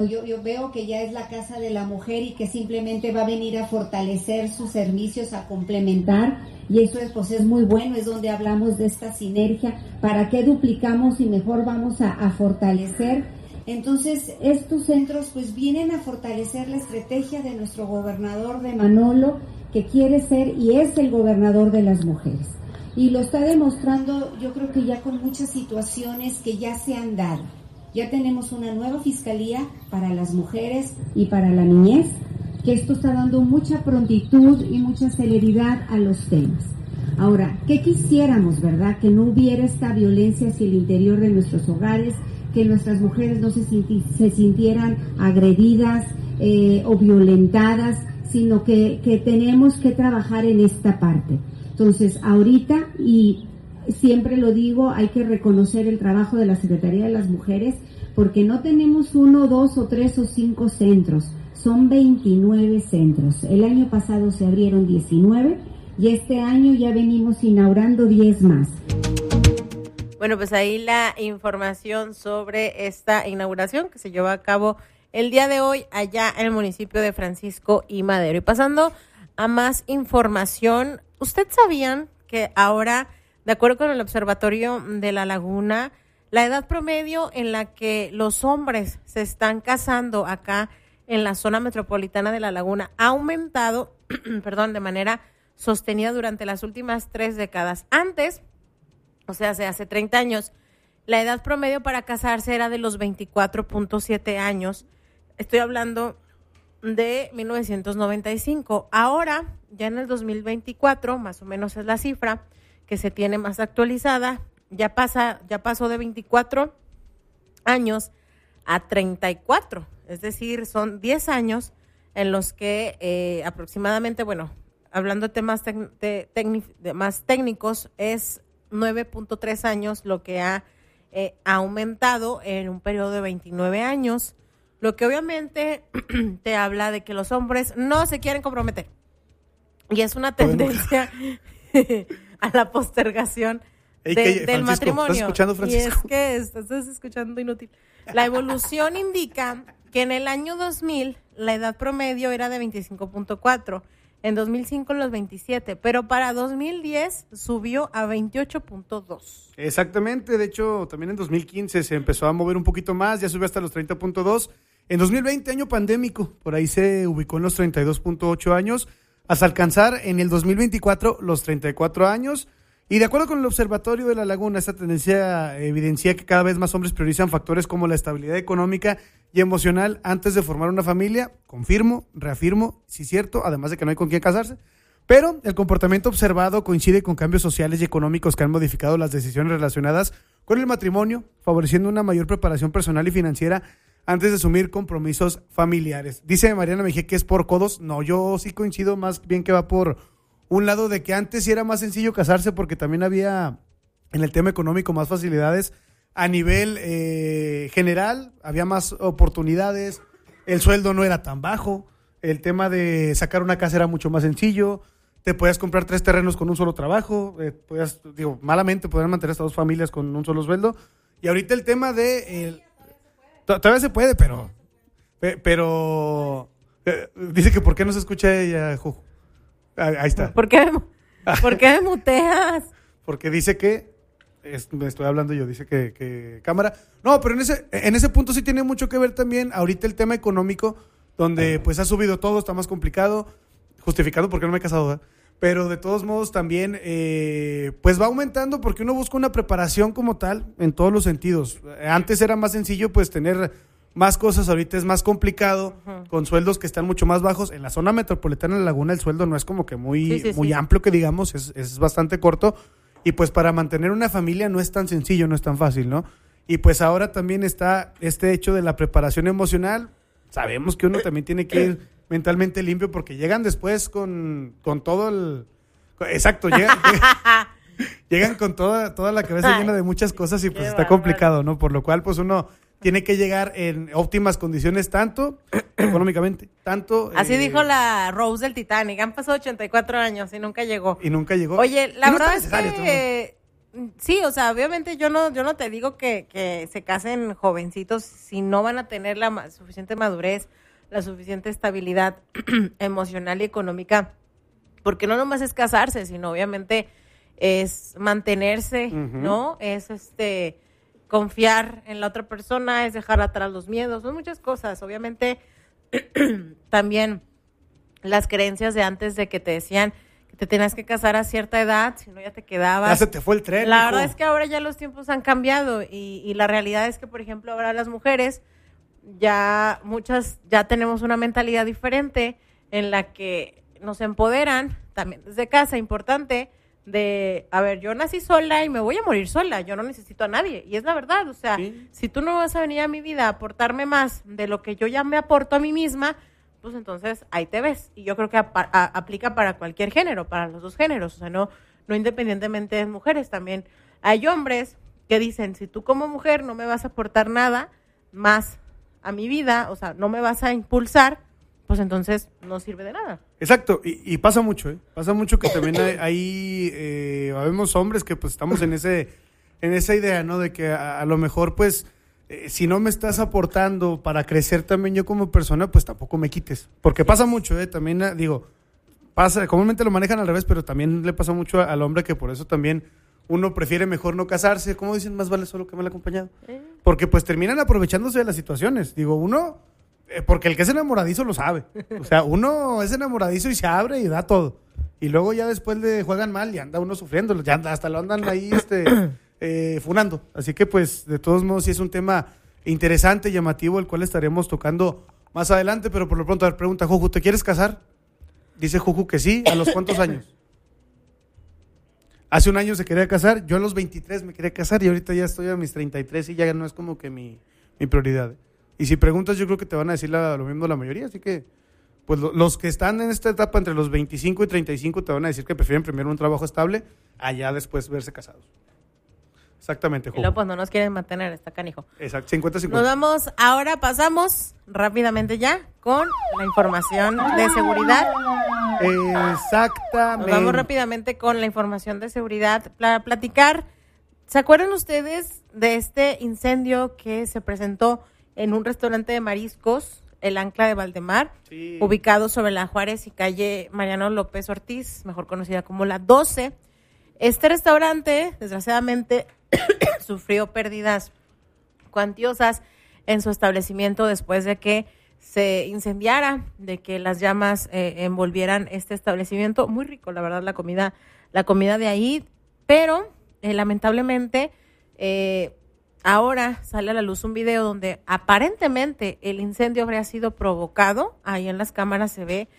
Yo veo que ya es la Casa de la Mujer y que simplemente va a venir a fortalecer sus servicios, a complementar, y eso es muy bueno, es donde hablamos de esta sinergia, para qué duplicamos y mejor vamos a fortalecer. Entonces estos centros pues vienen a fortalecer la estrategia de nuestro gobernador de Manolo, que quiere ser y es el gobernador de las mujeres, y lo está demostrando, yo creo que ya con muchas situaciones que ya se han dado. Ya tenemos una nueva fiscalía para las mujeres y para la niñez, que esto está dando mucha prontitud y mucha celeridad a los temas. Ahora, ¿qué quisiéramos, verdad? Que no hubiera esta violencia hacia el interior de nuestros hogares, que nuestras mujeres no se sintieran agredidas o violentadas, sino que tenemos que trabajar en esta parte. Entonces, ahorita, y siempre lo digo, hay que reconocer el trabajo de la Secretaría de las Mujeres, porque no tenemos 1, 2 o 3 o 5 centros, son 29 centros. El año pasado se abrieron 19 y este año ya venimos inaugurando 10 más. Bueno, pues ahí la información sobre esta inauguración que se llevó a cabo el día de hoy allá en el municipio de Francisco y Madero. Y pasando a más información, ¿ustedes sabían que ahora, de acuerdo con el Observatorio de la Laguna, la edad promedio en la que los hombres se están casando acá en la zona metropolitana de La Laguna ha aumentado, de manera sostenida durante las últimas 3 décadas? Antes, o sea, hace 30 años, la edad promedio para casarse era de los 24.7 años. Estoy hablando de 1995. Ahora, ya en el 2024, más o menos es la cifra que se tiene más actualizada, ya pasó de 24 años a 34, es decir, son 10 años en los que aproximadamente, hablando de temas más técnicos, es 9.3 años lo que ha aumentado en un periodo de 29 años, lo que obviamente te habla de que los hombres no se quieren comprometer, y es una tendencia a la postergación del Francisco, matrimonio. ¿estás escuchando, Francisco? Y es que estás escuchando inútil. La evolución indica que en el año 2000 la edad promedio era de 25.4, en 2005 los 27, pero para 2010 subió a 28.2. Exactamente, de hecho también en 2015 se empezó a mover un poquito más, ya subió hasta los 30.2. En 2020, año pandémico, por ahí se ubicó en los 32.8 años, hasta alcanzar en el 2024 los 34 años. Y de acuerdo con el Observatorio de la Laguna, esta tendencia evidencia que cada vez más hombres priorizan factores como la estabilidad económica y emocional antes de formar una familia. Confirmo, reafirmo, sí es cierto, además de que no hay con quién casarse. Pero el comportamiento observado coincide con cambios sociales y económicos que han modificado las decisiones relacionadas con el matrimonio, favoreciendo una mayor preparación personal y financiera antes de asumir compromisos familiares. Dice Mariana Mejía que es por codos. No, yo sí coincido más bien que va por un lado de que antes sí era más sencillo casarse porque también había en el tema económico más facilidades a nivel general, había más oportunidades, el sueldo no era tan bajo, el tema de sacar una casa era mucho más sencillo, te podías comprar 3 terrenos con un solo trabajo, malamente podían mantener hasta 2 familias con un solo sueldo, y ahorita el tema de... todavía se puede, pero dice que ¿por qué no se escucha ella, Juju? Ahí está. ¿Por qué me muteas? Porque dice que me estoy hablando yo, dice que cámara. No, pero en ese punto sí tiene mucho que ver también ahorita el tema económico, donde pues ha subido todo, está más complicado, justificando porque no me he casado, ¿verdad? Pero de todos modos también pues va aumentando porque uno busca una preparación como tal en todos los sentidos. Antes era más sencillo pues tener más cosas, ahorita es más complicado, con sueldos que están mucho más bajos. En la zona metropolitana de La Laguna el sueldo no es como que muy amplio, que digamos, es bastante corto, y pues para mantener una familia no es tan sencillo, no es tan fácil, ¿no? Y pues ahora también está este hecho de la preparación emocional. Sabemos que uno también tiene que ir mentalmente limpio porque llegan después con todo el... Exacto, llegan con toda la cabeza llena de muchas cosas y pues está complicado, ¿no? Por lo cual pues uno tiene que llegar en óptimas condiciones, tanto económicamente, tanto... Así dijo la Rose del Titanic, han pasado 84 años y nunca llegó. Y nunca llegó. Oye, la verdad es que Sí, o sea, obviamente yo no te digo que se casen jovencitos si no van a tener la suficiente madurez, la suficiente estabilidad emocional y económica, porque no nomás es casarse, sino obviamente es mantenerse, ¿no? Es confiar en la otra persona, es dejar atrás los miedos, son muchas cosas. Obviamente también las creencias de antes de que te decían que te tenías que casar a cierta edad, si no ya te quedabas. Ya se te fue el tren. La verdad es que ahora ya los tiempos han cambiado y la realidad es que, por ejemplo, ahora las mujeres muchas ya tenemos una mentalidad diferente en la que nos empoderan también desde casa, importante, de, a ver, yo nací sola y me voy a morir sola, yo no necesito a nadie, y es la verdad, o sea, sí. Si tú no vas a venir a mi vida a aportarme más de lo que yo ya me aporto a mí misma, pues entonces ahí te ves, y yo creo que aplica para cualquier género, para los dos géneros, o sea, no independientemente de mujeres, también hay hombres que dicen, si tú como mujer no me vas a aportar nada más a mi vida, o sea, no me vas a impulsar, pues entonces no sirve de nada. Exacto, y pasa mucho, pasa mucho que también habemos hombres que pues estamos en esa idea, ¿no? De que a lo mejor pues si no me estás aportando para crecer también yo como persona, pues tampoco me quites, porque pasa mucho, también pasa, comúnmente lo manejan al revés, pero también le pasa mucho al hombre que por eso también uno prefiere mejor no casarse, como dicen, más vale solo que mal acompañado, porque pues terminan aprovechándose de las situaciones, digo, uno... Porque el que es enamoradizo lo sabe. O sea, uno es enamoradizo y se abre y da todo. Y luego ya después le juegan mal y anda uno sufriendo. Ya hasta lo andan ahí funando. Así que pues, de todos modos, sí es un tema interesante, llamativo, el cual estaremos tocando más adelante. Pero por lo pronto, a ver, pregunta, Juju, ¿te quieres casar? Dice Juju que sí. ¿A los cuántos años? Hace un año se quería casar. Yo a los 23 me quería casar y ahorita ya estoy a mis 33 y ya no es como que mi prioridad. Y si preguntas, yo creo que te van a decir lo mismo la mayoría, así que pues los que están en esta etapa entre los 25 y 35 te van a decir que prefieren primero un trabajo estable, allá después verse casados. Exactamente, Juan. Y luego pues no nos quieren mantener, está canijo. Exacto, 50-50. Nos vamos, ahora pasamos rápidamente ya con la información de seguridad. Exactamente. Nos vamos rápidamente con la información de seguridad para platicar. ¿Se acuerdan ustedes de este incendio que se presentó en un restaurante de mariscos, el Ancla de Valdemar, sí, ubicado sobre la Juárez y calle Mariano López Ortiz, mejor conocida como la 12? Este restaurante, desgraciadamente, sufrió pérdidas cuantiosas en su establecimiento después de que se incendiara, de que las llamas envolvieran este establecimiento. Muy rico, la verdad, la comida de ahí, pero lamentablemente ahora sale a la luz un video donde aparentemente el incendio habría sido provocado. Ahí en las cámaras se ve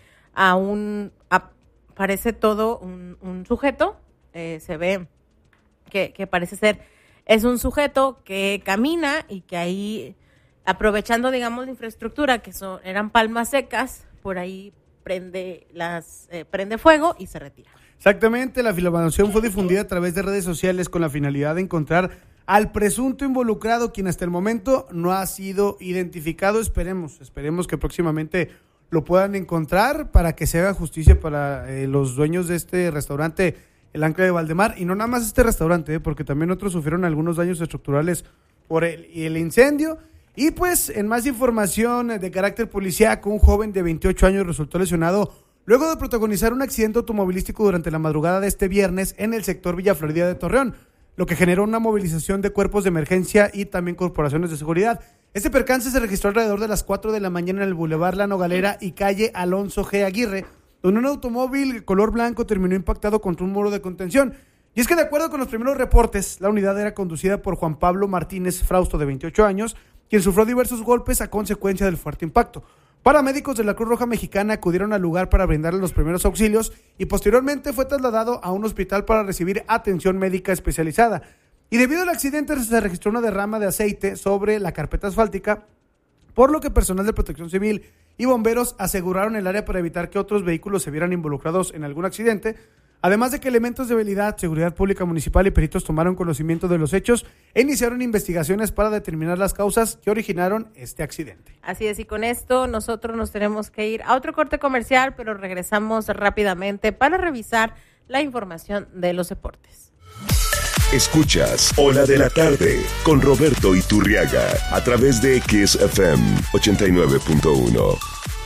parece todo un sujeto, se ve que parece ser, es un sujeto que camina y que ahí, aprovechando, digamos, la infraestructura, que eran palmas secas, por ahí prende fuego y se retira. Exactamente, la filmación fue difundida a través de redes sociales con la finalidad de encontrar al presunto involucrado, quien hasta el momento no ha sido identificado. Esperemos que próximamente lo puedan encontrar para que se haga justicia para los dueños de este restaurante, el Ancla de Valdemar, y no nada más este restaurante, porque también otros sufrieron algunos daños estructurales por el incendio. Y pues, en más información de carácter policíaco, un joven de 28 años resultó lesionado luego de protagonizar un accidente automovilístico durante la madrugada de este viernes en el sector Villa Florida de Torreón, lo que generó una movilización de cuerpos de emergencia y también corporaciones de seguridad. Este percance se registró alrededor de las 4 de la mañana en el Boulevard La Nogalera y calle Alonso G. Aguirre, donde un automóvil color blanco terminó impactado contra un muro de contención. Y es que, de acuerdo con los primeros reportes, la unidad era conducida por Juan Pablo Martínez Frausto, de 28 años, quien sufrió diversos golpes a consecuencia del fuerte impacto. Paramédicos de la Cruz Roja Mexicana acudieron al lugar para brindarle los primeros auxilios y posteriormente fue trasladado a un hospital para recibir atención médica especializada. Y debido al accidente se registró una derrama de aceite sobre la carpeta asfáltica, por lo que personal de Protección Civil y bomberos aseguraron el área para evitar que otros vehículos se vieran involucrados en algún accidente. Además de que elementos de vialidad, seguridad pública municipal y peritos tomaron conocimiento de los hechos e iniciaron investigaciones para determinar las causas que originaron este accidente. Así es, y con esto nosotros nos tenemos que ir a otro corte comercial, pero regresamos rápidamente para revisar la información de los deportes. Escuchas Ola de la Tarde con Roberto Iturriaga a través de XFM 89.1.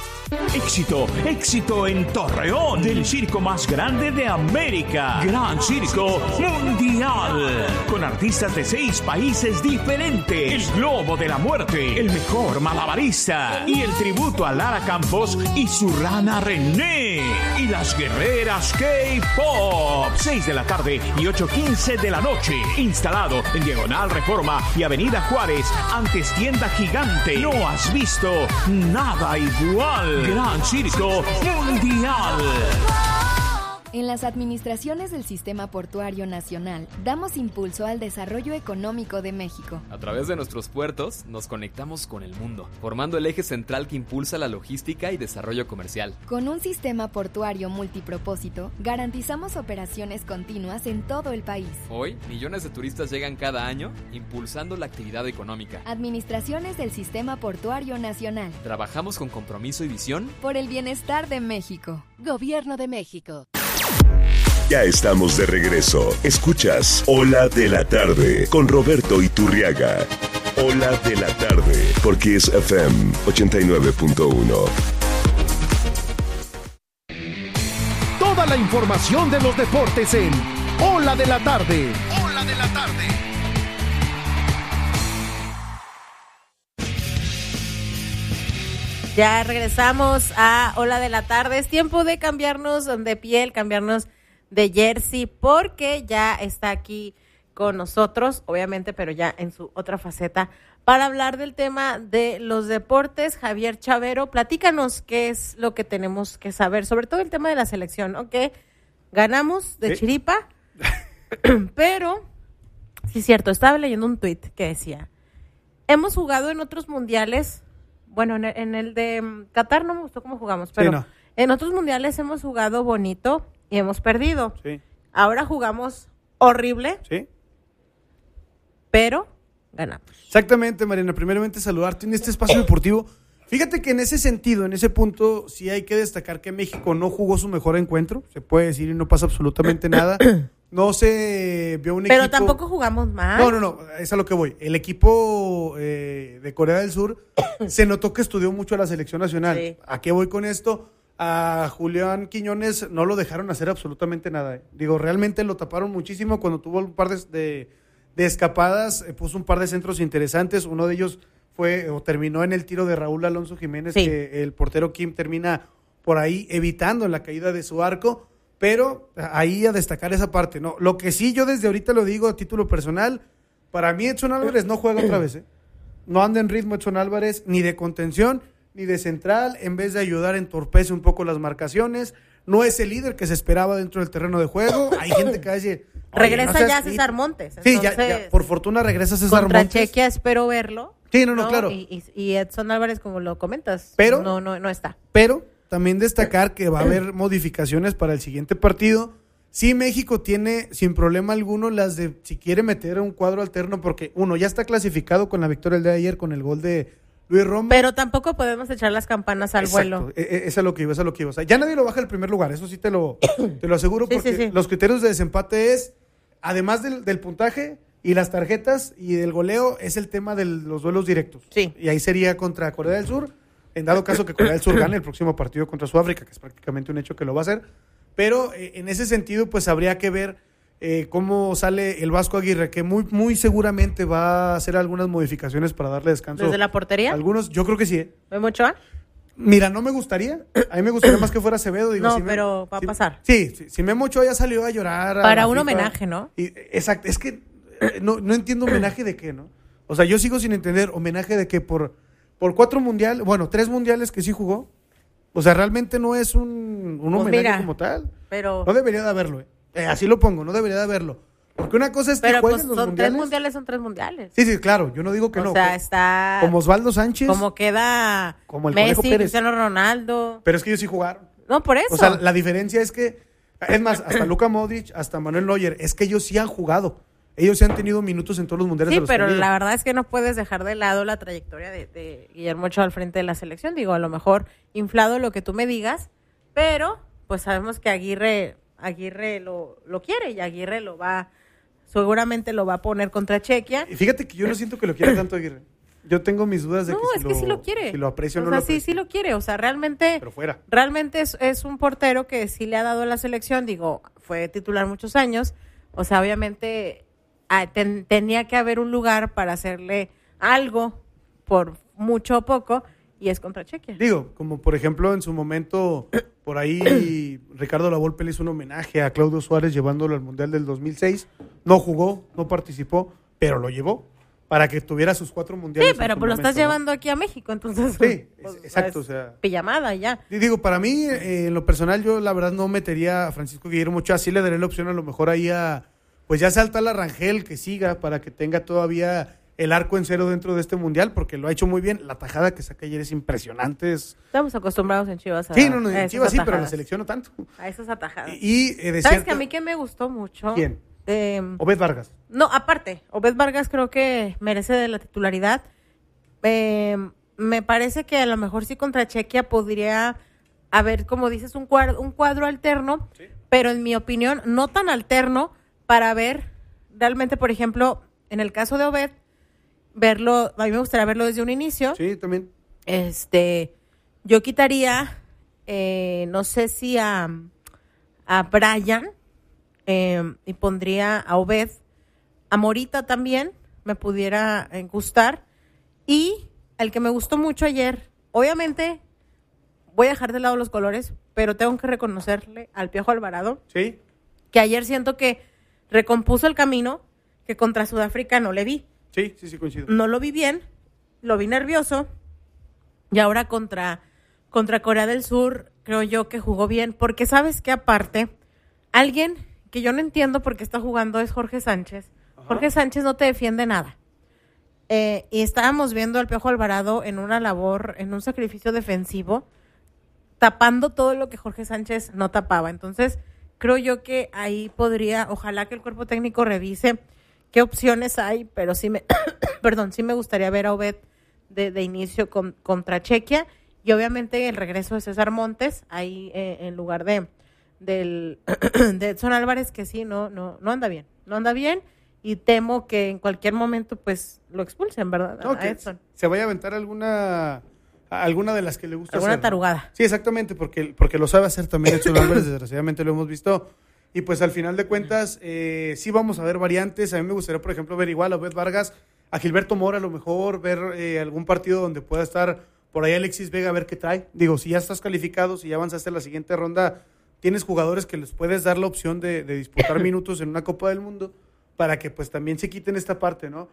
Éxito en Torreón, del circo más grande de América, Gran Circo Mundial, con artistas de 6 países diferentes, el Globo de la Muerte, el mejor malabarista y el tributo a Lara Campos y su rana René y las guerreras K-Pop, 6 de la tarde y 8:15 de la noche, instalado en Diagonal Reforma y Avenida Juárez, antes tienda gigante. No has visto nada igual. Gran Circo Mundial. En las administraciones del Sistema Portuario Nacional, damos impulso al desarrollo económico de México. A través de nuestros puertos, nos conectamos con el mundo, formando el eje central que impulsa la logística y desarrollo comercial. Con un sistema portuario multipropósito, garantizamos operaciones continuas en todo el país. Hoy, millones de turistas llegan cada año, impulsando la actividad económica. Administraciones del Sistema Portuario Nacional. Trabajamos con compromiso y visión por el bienestar de México. Gobierno de México. Ya estamos de regreso. Escuchas Ola de la Tarde con Roberto Iturriaga. Ola de la Tarde por XFM 89.1. Toda la información de los deportes en Ola de la Tarde. Ola de la Tarde. Ya regresamos a Ola de la Tarde. Es tiempo de cambiarnos de piel, cambiarnos de jersey, porque ya está aquí con nosotros, obviamente, pero ya en su otra faceta, para hablar del tema de los deportes. Javier Chavero, platícanos qué es lo que tenemos que saber, sobre todo el tema de la selección, ¿no? Que ganamos de chiripa, pero, sí es cierto, estaba leyendo un tuit que decía, hemos jugado en otros mundiales, bueno, en el de Qatar no me gustó cómo jugamos, pero sí, no. En otros mundiales hemos jugado bonito y hemos perdido. Sí. Ahora jugamos horrible, sí, pero ganamos. Exactamente, Mariana. Primeramente, saludarte en este espacio deportivo. Fíjate que en ese sentido, en ese punto, sí hay que destacar que México no jugó su mejor encuentro, se puede decir, y no pasa absolutamente nada. No se vio un equipo... Pero tampoco jugamos mal. No, es a lo que voy. El equipo de Corea del Sur se notó que estudió mucho a la selección nacional. Sí. ¿A qué voy con esto? A Julián Quiñones no lo dejaron hacer absolutamente nada. Digo, realmente lo taparon muchísimo cuando tuvo un par de escapadas, puso un par de centros interesantes. Uno de ellos terminó en el tiro de Raúl Alonso Jiménez, sí, que el portero Kim termina por ahí evitando la caída de su arco. Pero ahí a destacar esa parte, ¿no? Lo que sí, yo desde ahorita lo digo a título personal, para mí Edson Álvarez no juega otra vez, ¿eh? No anda en ritmo Edson Álvarez, ni de contención, ni de central. En vez de ayudar, entorpece un poco las marcaciones. No es el líder que se esperaba dentro del terreno de juego. Hay gente que dice... Regresa ya César Montes. Sí, ya, por fortuna regresa César Montes. Contra Chequia espero verlo. Sí, no, claro. Y Edson Álvarez, como lo comentas, pero no está. Pero... también destacar que va a haber modificaciones para el siguiente partido. Sí, México tiene sin problema alguno las de si quiere meter un cuadro alterno, porque uno ya está clasificado con la victoria del día de ayer con el gol de Luis Romo. Pero tampoco podemos echar las campanas al vuelo. Es a lo que iba, O sea, ya nadie lo baja al primer lugar, eso sí te lo aseguro, porque sí. Los criterios de desempate es, además del puntaje y las tarjetas y del goleo, es el tema de los duelos directos. Sí. Y ahí sería contra Corea del Sur. En dado caso que Corea del Sur gane el próximo partido contra Sudáfrica, que es prácticamente un hecho que lo va a hacer. Pero en ese sentido, pues habría que ver cómo sale el Vasco Aguirre, que muy, muy seguramente va a hacer algunas modificaciones para darle descanso. ¿Desde la portería? Algunos, yo creo que sí. ¿Memo Ochoa? Mira, no me gustaría. A mí me gustaría más que fuera Acevedo. Digo, no, pero va a pasar. Sí, si Memo Ochoa ya salió a llorar. Para un homenaje, ¿no? Exacto. Es que no entiendo homenaje de qué, ¿no? O sea, yo sigo sin entender homenaje de qué por 4 mundiales, 3 mundiales que sí jugó. O sea, realmente no es un homenaje como tal. Pero no debería de haberlo, así lo pongo, no debería de haberlo. Porque una cosa es que jueguen los mundiales. Son 3 mundiales. Sí, claro, yo no digo que no. O sea, está... como Osvaldo Sánchez. Como queda como el Messi, Cristiano Ronaldo. Pero es que ellos sí jugaron. No, por eso. O sea, la diferencia es que, es más, hasta Luka Modric, hasta Manuel Neuer, es que ellos sí han jugado. Ellos sí han tenido minutos en todos los mundiales. Sí, pero la verdad es que no puedes dejar de lado la trayectoria de Guillermo Ochoa al frente de la selección. Digo, a lo mejor inflado lo que tú me digas, pero pues sabemos que Aguirre lo quiere y Aguirre lo va seguramente lo va a poner contra Chequia. Y fíjate que yo no siento que lo quiera tanto Aguirre. Yo tengo mis dudas de que sí lo quiere. Si lo aprecio o no sea, lo aprecio. sí lo quiere. O sea, realmente. Pero fuera. Realmente es un portero que sí le ha dado a la selección. Digo, fue titular muchos años. O sea, obviamente tenía que haber un lugar para hacerle algo por mucho o poco. Y es contra Chequia. Digo, como por ejemplo en su momento, por ahí Ricardo Lavolpe le hizo un homenaje a Claudio Suárez llevándolo al Mundial del 2006. No jugó, no participó, pero lo llevó para que tuviera sus 4 mundiales. Sí, pero pues lo estás llevando aquí a México, entonces. Sí, pues, exacto. O sea, pijamada ya. Y digo, para mí, en lo personal, yo la verdad no metería a Francisco Guillermo Ochoa. Sí le daré la opción a lo mejor ahí pues ya salta la Rangel que siga para que tenga todavía el arco en cero dentro de este mundial, porque lo ha hecho muy bien. La tajada que saca ayer es impresionante. Estamos acostumbrados en Chivas Sí, en Chivas sí, pero en la selección no tanto. A esas atajadas. ¿Sabes que a mí que me gustó mucho? ¿Quién? Obed Vargas. No, aparte, Obed Vargas creo que merece de la titularidad. Me parece que a lo mejor sí contra Chequia podría haber, como dices, un cuadro alterno, ¿sí? Pero en mi opinión no tan alterno para ver realmente, por ejemplo, en el caso de Obed, verlo, a mí me gustaría verlo desde un inicio. Sí, también. Yo quitaría, no sé si a Brian, y pondría a Obed, a Morita también, me pudiera gustar. Y el que me gustó mucho ayer, obviamente, voy a dejar de lado los colores, pero tengo que reconocerle al Piojo Alvarado. Sí. Que ayer siento que recompuso el camino que contra Sudáfrica no le vi. Sí, coincido. No lo vi bien, lo vi nervioso. Y ahora contra Corea del Sur, creo yo que jugó bien. Porque sabes que aparte, alguien que yo no entiendo por qué está jugando es Jorge Sánchez. Ajá. Jorge Sánchez no te defiende nada. Y estábamos viendo al Piojo Alvarado en una labor, en un sacrificio defensivo, tapando todo lo que Jorge Sánchez no tapaba. Entonces, creo yo que ahí podría, ojalá que el cuerpo técnico revise qué opciones hay, pero sí me, sí me gustaría ver a Obed de inicio contra Chequia, y obviamente el regreso de César Montes, ahí en lugar de Edson Álvarez, que sí, no anda bien, y temo que en cualquier momento pues lo expulsen, ¿verdad? No, a Edson. Se vaya a aventar alguna de las que le gusta alguna hacer. Tarugada. Sí, exactamente, porque lo sabe hacer también Edson Álvarez, desgraciadamente lo hemos visto. Y pues al final de cuentas, sí vamos a ver variantes. A mí me gustaría, por ejemplo, ver igual a Obed Vargas, a Gilberto Mora a lo mejor, ver algún partido donde pueda estar por ahí Alexis Vega, a ver qué trae. Digo, si ya estás calificado, si ya avanzaste a la siguiente ronda, tienes jugadores que les puedes dar la opción de disputar minutos en una Copa del Mundo para que pues también se quiten esta parte, ¿no?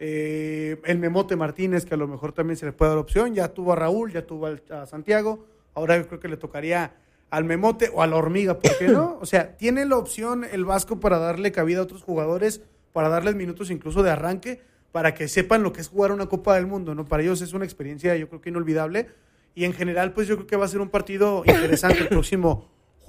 El Memote Martínez, que a lo mejor también se le puede dar opción, ya tuvo a Raúl, ya tuvo a Santiago, ahora yo creo que le tocaría al Memote o a la Hormiga, ¿por qué no? O sea, tiene la opción el Vasco para darle cabida a otros jugadores, para darles minutos incluso de arranque, para que sepan lo que es jugar una Copa del Mundo, ¿no? Para ellos es una experiencia, yo creo que inolvidable, y en general, pues yo creo que va a ser un partido interesante el próximo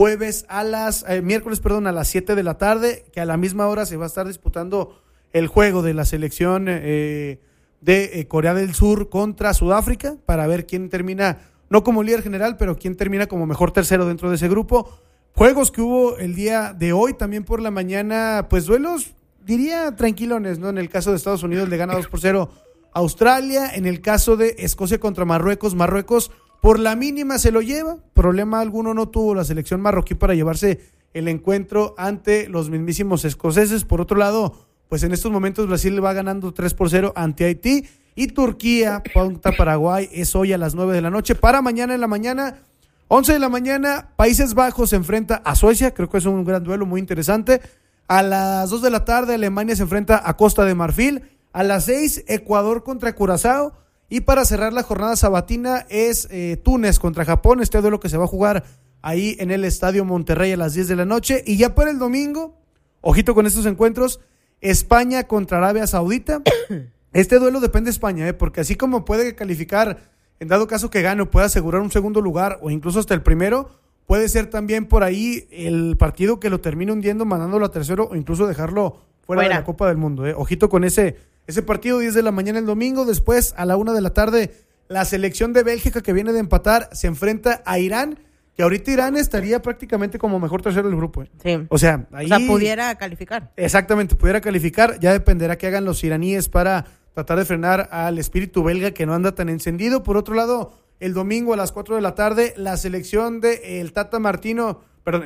miércoles a las 7 de la tarde, que a la misma hora se va a estar disputando el juego de la selección de Corea del Sur contra Sudáfrica, para ver quién termina, no como líder general, pero quién termina como mejor tercero dentro de ese grupo. Juegos que hubo el día de hoy, también por la mañana, pues duelos, diría tranquilones, ¿no? En el caso de Estados Unidos le gana 2-0 a Australia, en el caso de Escocia contra Marruecos por la mínima se lo lleva, problema alguno no tuvo la selección marroquí para llevarse el encuentro ante los mismísimos escoceses. Por otro lado, pues en estos momentos Brasil va ganando 3-0 ante Haití, y Turquía contra Paraguay es hoy a las 9 de la noche. Para mañana en la mañana, 11 de la mañana, Países Bajos se enfrenta a Suecia, creo que es un gran duelo muy interesante. A las 2 de la tarde, Alemania se enfrenta a Costa de Marfil. A las 6, Ecuador contra Curazao. Y para cerrar la jornada sabatina es Túnez contra Japón, este duelo que se va a jugar ahí en el Estadio Monterrey a las 10 de la noche. Y ya para el domingo, ojito con estos encuentros, España contra Arabia Saudita. Este duelo depende de España, porque así como puede calificar, en dado caso que gane, puede asegurar un segundo lugar o incluso hasta el primero, puede ser también por ahí el partido que lo termine hundiendo, mandándolo a tercero o incluso dejarlo fuera de la Copa del Mundo. Ojito con ese partido, 10 de la mañana el domingo. Después, a la 1 de la tarde, la selección de Bélgica, que viene de empatar, se enfrenta a Irán. que ahorita Irán estaría prácticamente como mejor tercero del grupo. Sí. O sea, ahí... O sea, pudiera calificar. Exactamente, pudiera calificar. Ya dependerá qué hagan los iraníes para tratar de frenar al espíritu belga que no anda tan encendido. Por otro lado, el domingo a las 4 de la tarde, la selección de el Tata Martino,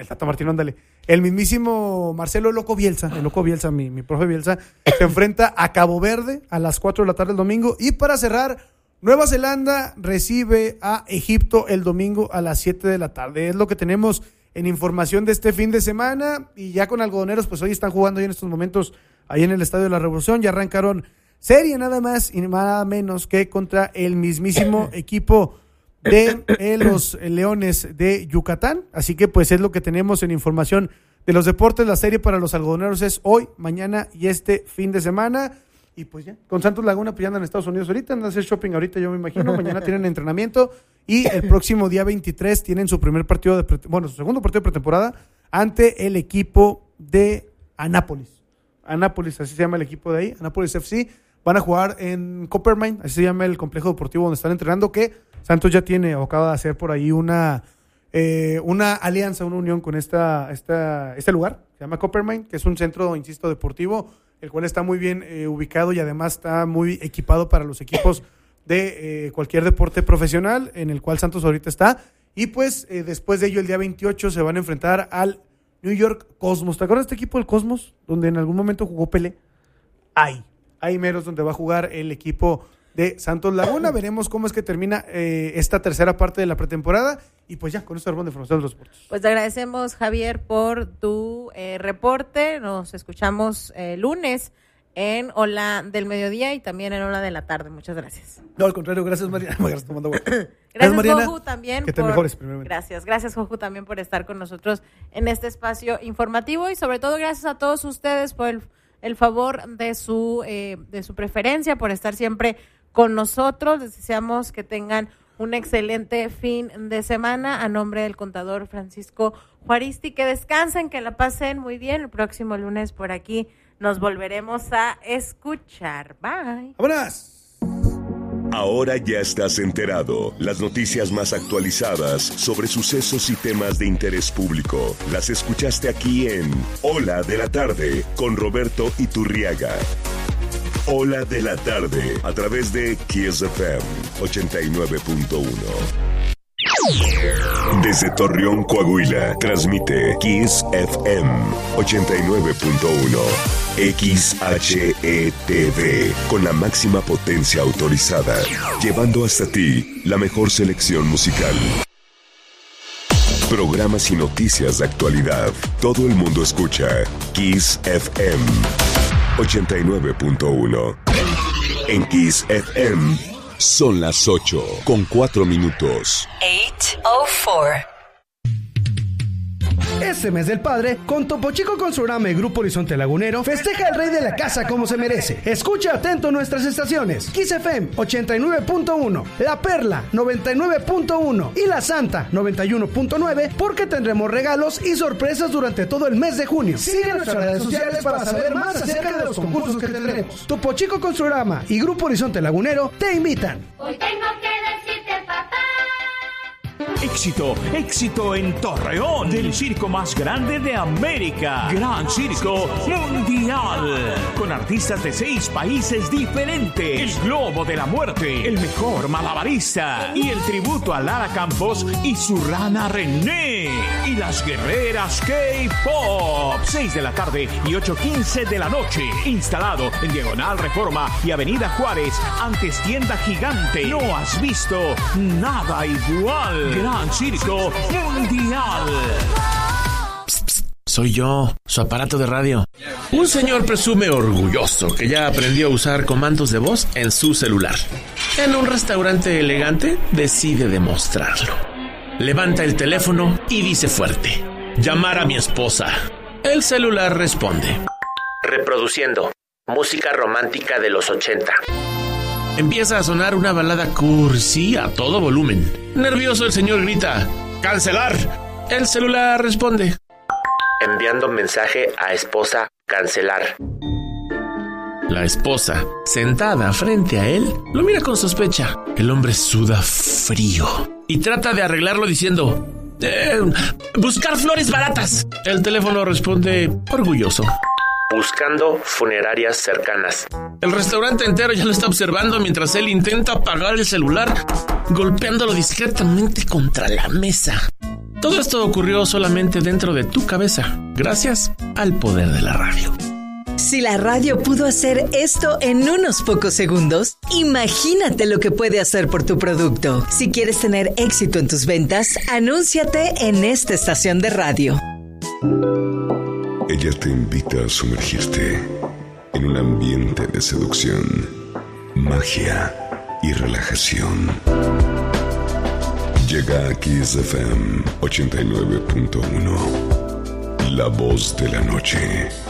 el mismísimo Marcelo el Loco Bielsa, mi profe Bielsa, se enfrenta a Cabo Verde a las 4 de la tarde el domingo. Y para cerrar, Nueva Zelanda recibe a Egipto el domingo a las 7 de la tarde. Es lo que tenemos en información de este fin de semana. Y ya con algodoneros, pues hoy están jugando ahí en estos momentos, ahí en el Estadio de la Revolución. Ya arrancaron serie nada más y nada menos que contra el mismísimo equipo de los Leones de Yucatán. Así que pues es lo que tenemos en información de los deportes. La serie para los algodoneros es hoy, mañana y este fin de semana. Y pues ya, con Santos Laguna pues ya andan en Estados Unidos ahorita, andan a hacer shopping ahorita, yo me imagino. Mañana tienen entrenamiento y el próximo día 23 tienen su primer partido su segundo partido de pretemporada ante el equipo de Anápolis, así se llama el equipo de ahí, Anápolis FC. Van a jugar en Coppermine, así se llama el complejo deportivo donde están entrenando, que Santos ya tiene o acaba de hacer por ahí una alianza, una unión con este lugar, se llama Coppermine, que es un centro, insisto, deportivo, el cual está muy bien ubicado y además está muy equipado para los equipos de cualquier deporte profesional, en el cual Santos ahorita está. Y pues después de ello, el día 28, se van a enfrentar al New York Cosmos. ¿Te acuerdas de este equipo del Cosmos? Donde en algún momento jugó Pelé. Ahí meros donde va a jugar el equipo de Santos Laguna. Veremos cómo es que termina esta tercera parte de la pretemporada. Y pues ya, con esto armamos de información de los deportes. Pues te agradecemos, Javier, por tu reporte. Nos escuchamos lunes en Hola del Mediodía y también en Hola de la Tarde. Muchas gracias. No, al contrario, gracias, Mariana. Gracias, Mariana. Joju, también. Que te mejores, primeramente. Gracias, Joju, también por estar con nosotros en este espacio informativo. Y sobre todo, gracias a todos ustedes por el favor de su preferencia, por estar siempre con nosotros. Les deseamos que tengan un excelente fin de semana. A nombre del contador Francisco Juaristi, que descansen, que la pasen muy bien. El próximo lunes por aquí nos volveremos a escuchar. Bye. ¡Vámonos! Ahora ya estás enterado. Las noticias más actualizadas sobre sucesos y temas de interés público las escuchaste aquí en Hola de la Tarde con Roberto Iturriaga. Hola de la Tarde a través de Kiss FM 89.1. Desde Torreón, Coahuila, transmite Kiss FM 89.1. XHETV, con la máxima potencia autorizada, llevando hasta ti la mejor selección musical. Programas y noticias de actualidad. Todo el mundo escucha Kiss FM 89.1. En Kiss FM son las 8:04. 8:04. Este mes del padre, con Topo Chico Consulame y Grupo Horizonte Lagunero, festeja al rey de la casa como se merece. Escucha atento nuestras estaciones: Kiss FM 89.1, La Perla 99.1 y La Santa 91.9, porque tendremos regalos y sorpresas durante todo el mes de junio. Sigue nuestras redes sociales para saber más acerca de los concursos que tendremos. Topo Chico Consulama y Grupo Horizonte Lagunero te invitan. Hoy tengo que decirte, papá. Éxito en Torreón, del circo más grande de América, Gran Circo Mundial, con artistas de 6 países diferentes, el Globo de la Muerte, el mejor malabarista y el tributo a Lara Campos y su rana René, y las guerreras K-Pop, 6 de la tarde y 8:15 de la noche, instalado en Diagonal Reforma y Avenida Juárez, antes Tienda Gigante. No has visto nada igual. Gran Circo Mundial. Psst, psst, soy yo, su aparato de radio. Un señor presume orgulloso que ya aprendió a usar comandos de voz en su celular. En un restaurante elegante decide demostrarlo. Levanta el teléfono y dice fuerte: llamar a mi esposa. El celular responde: reproduciendo música romántica de los 80. Empieza a sonar una balada cursi a todo volumen. Nervioso, el señor grita: ¡cancelar! El celular responde: enviando mensaje a esposa, cancelar. La esposa, sentada frente a él, lo mira con sospecha. El hombre suda frío y trata de arreglarlo diciendo: Buscar flores baratas. El teléfono responde orgulloso. Buscando funerarias cercanas. El restaurante entero ya lo está observando mientras él intenta apagar el celular, golpeándolo discretamente contra la mesa. Todo esto ocurrió solamente dentro de tu cabeza, gracias al poder de la radio. Si la radio pudo hacer esto en unos pocos segundos, imagínate lo que puede hacer por tu producto. Si quieres tener éxito en tus ventas, anúnciate en esta estación de radio. Ella te invita a sumergirte en un ambiente de seducción, magia y relajación. Llega a Kiss FM 89.1, la voz de la noche.